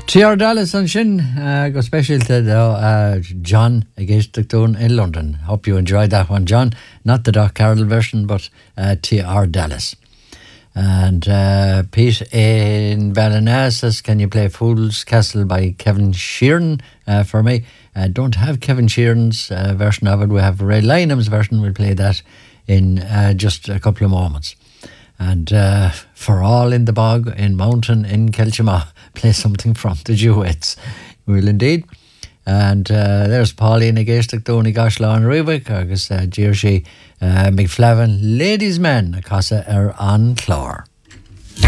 TR Dallas an sin go specialte John against Dún in London. Hope you enjoyed that one, John. Not the Doc Carroll version, but TR Dallas. And Pete in Ballina says, can you play Fool's Castle by Kevin Sheeran for me? Don't have Kevin Sheeran's version of it. We have Ray Lynham's version. We'll play that in just a couple of moments. And for all in the bog, in Mountain, in Kelchima, play something from the Duets. Will indeed. And there's Pauline Agéisteach Dóni Gashla an Rubik, agus Jersey McFlavin, Ladies Men, Casa an Clár.